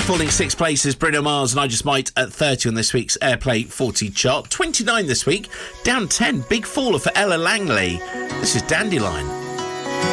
Falling 6 places, Bruno Mars and I Just Might at 30 on this week's Airplay 40 chart. 29 this week, down 10. Big faller for Ella Langley. This is Dandelion.